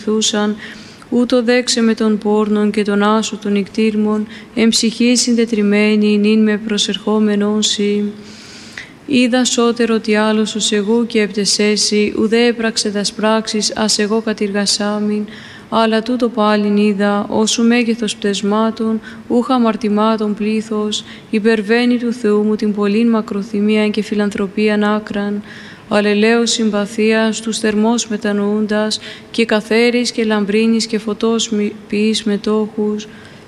θούσαν, ούτω δέξε με τον πόρνον και τον άσο των νικτήρμων, εμψυχή συντετριμένη, νυν με προσερχόμενον σοι. Είδα σώτερο τι άλλος ως εγώ και επτεσέσι, ουδέ έπραξε τας πράξεις, ας εγώ κατηργασάμιν, αλλά τούτο πάλιν είδα, όσου μέγεθος πτεσμάτων, ούχα αμαρτημάτων πλήθος, υπερβαίνει του Θεού μου την πολλήν μακροθυμίαν και φιλανθρωπίαν άκραν, αλλελέως συμπαθίας, τους θερμός μετανοούντας, και καθαίρης και λαμπρίνης και φωτός ποιείς μετόχους,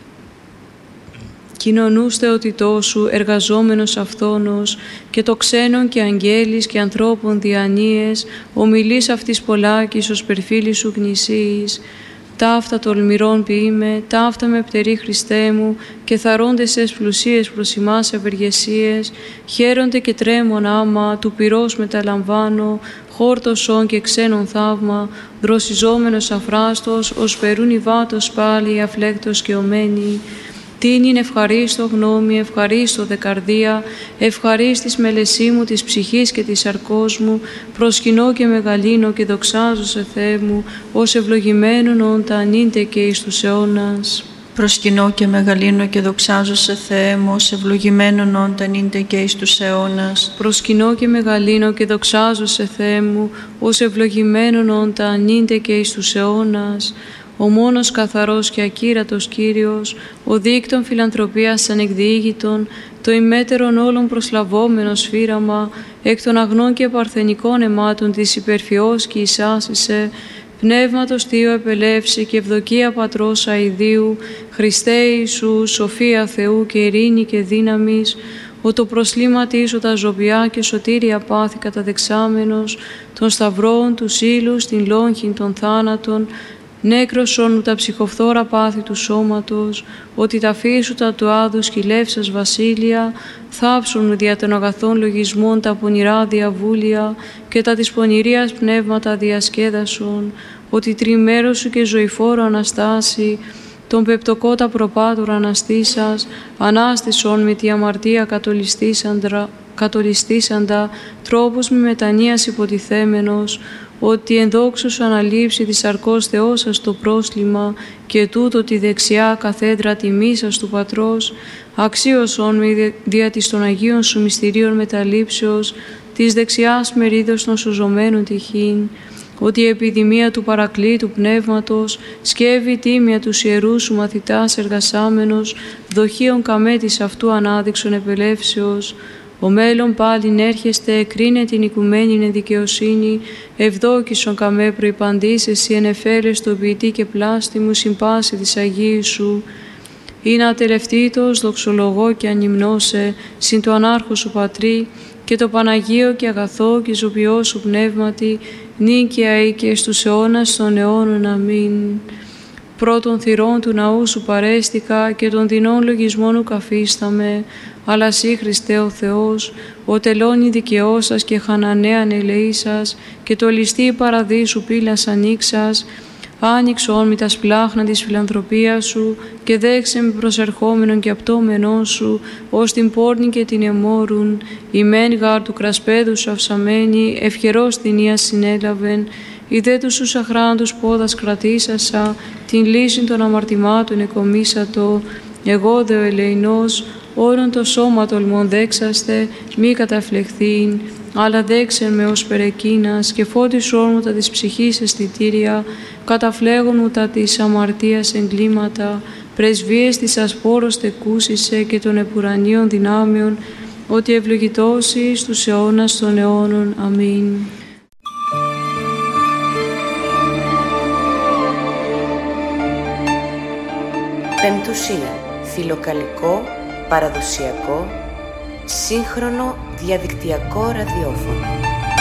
κοινωνούς θεοτητός σου, εργαζόμενος αυθόνος, και το ξένον και αγγέλης και ανθρώπων διανοίες, ομιλείς αυτής πολλάκης ως περφίλης σου γνησίης. Ταύτα τολμηρών ποιείμαι, ταύτα με πτερή Χριστέ μου, και θαρώντες εσ πλουσίες προς ημάς ευεργεσίες, χαίρονται και τρέμον άμα, του πυρός μεταλαμβάνω, χόρτωσον και ξένον θαύμα, δροσιζόμενος αφράστος, ως περούν υβάτος πάλι, αφλέκτος και ομένη. Τίνην ευχαρίστω γνώμη, ευχαρίστω δε καρδία, ευχαρίστης μελεσί μου της ψυχής και της σαρκός μου, προσκυνώ και μεγαλύνω και δοξάζω σε Θεέ μου, ως ευλογημένον όντα ανήντε και εις τους αιώνας. Προσκυνώ και μεγαλύνω και δοξάζω σε Θεέ μου, ως ευλογημένον όντα ανήντε και εις τους αιώνας. Προσκυνώ και μεγαλύνω και δοξάζω σε Θεέ μου, ως ευλογημένον όντα ανήντε και εις τους αιώνας. Ο μόνος καθαρός και ακύρατος Κύριος, ο δίκτων φιλανθρωπίας ανεκδιήγητον, το ημέτερον όλων προσλαβόμενο σφύραμα, εκ των αγνών και παρθενικών αιμάτων της υπερφιός και εισάσισε, πνεύματος Θείο επελεύσει και ευδοκία Πατρός αηδίου, Χριστέ Ιησού, σοφία Θεού και ειρήνη και δύναμης, ο το προσλήματίσου τα ζωβιά και σωτήρια πάθη καταδεξάμενος, των σταυρών, του ύλους, την λόγχην των θάνατων, νέκρωσον τα ψυχοφθόρα πάθη του σώματος, ότι τα φύσουτα του άδου σκυλεύσας βασίλεια, θάψουν δια των αγαθών λογισμών τα πονηρά διαβούλια και τα της πονηρίας πνεύματα διασκέδασον, ότι τριμέρος σου και ζωηφόρο Αναστάση, τον πεπτοκότα προπάτωρα αναστήσας, ανάστησον με τη αμαρτία κατολιστήσαντα, τρόπους μη μετανοίας υποτιθέμενος, ότι ενδόξου σου αναλείψει της σαρκός Θεός σας το πρόσλημα και τούτο τη δεξιά καθέδρα τιμής σας του Πατρός, αξίωσον με δια της των Αγίων σου μυστηρίων μεταλήψεως, της δεξιάς μερίδος των σωζωμένων τυχήν, ότι η επιδημία του Παρακλήτου Πνεύματος σκεύει τίμια τους ιερούς σου μαθητάς εργασάμενος, δοχείων καμέτης αυτού ανάδειξον επελεύσεως, ο μέλλον πάλιν έρχεστε, εκρίνε την οικουμένην δικαιοσύνη, ευδόκησον καμέ προϋπαντής, εσύ ενεφέλες το ποιητή και πλάστη μου συμπάση της Αγίου σου. Είναι ατελευτήτως, δοξολογώ και ανυμνώσε, συν το ανάρχο σου Πατρί, και το Παναγίο και αγαθό και ζωπιό σου πνεύματι, νίκαια ή και στους αιώνας των αιώνων. Αμήν. Πρώτων θυρών του ναού σου παρέστηκα και των δεινών λογισμών ου καφίσταμε, αλλά σύ Χριστέ ο Θεός, ο τελώνει δικαιός σας και χανανέαν ελεήσας και το ληστή παραδείσου πύλας ανοίξας, άνοιξον μη τα σπλάχνα της φιλανθρωπίας σου και δέξε με προσερχόμενον και απτώμενόν σου, ως την πόρνη και την εμόρουν, η μεν γάρ του κρασπέδου σου αυσαμένη, ευχερός την ία συνέλαβεν, οι δε τους σου αχράντους πόδας κρατήσασα, την λύση των αμαρτημάτων εκομίσατο, εγώ δε ο ελεηνός, όρον το σώμα τολμών δέξαστε, μη καταφλεχθήν, αλλά δέξεν με ως περεκίνας και φώτισόν μου τα της ψυχής αισθητήρια, καταφλέγον μου τα της αμαρτίας εγκλήματα, πρεσβείες της ασπόρος τεκούσισε και των επουρανίων δυνάμεων, ότι ευλογητώσει στους αιώνας των αιώνων. Αμήν. Πεμπτουσία, φιλοκαλικό, παραδοσιακό, σύγχρονο διαδικτυακό ραδιόφωνο.